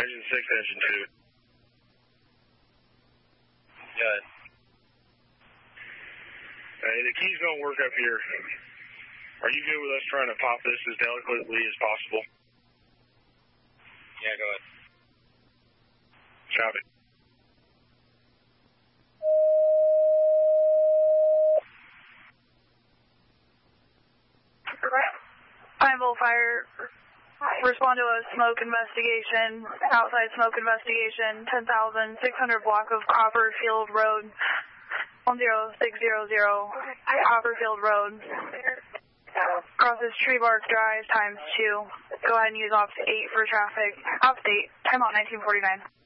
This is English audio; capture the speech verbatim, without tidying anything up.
Engine six, engine two. Good. Hey, the keys don't work up here. Are you good with us trying to pop this as delicately as possible? Yeah, go ahead. Copy. Pineville Fire, respond to a smoke investigation, outside smoke investigation, ten thousand six hundred block of Copperfield Road, one zero six zero zero, Copperfield Road. Crosses Tree Bark Drive times two. Go ahead and use ops eight for traffic. Ops eight, timeout nineteen forty-nine.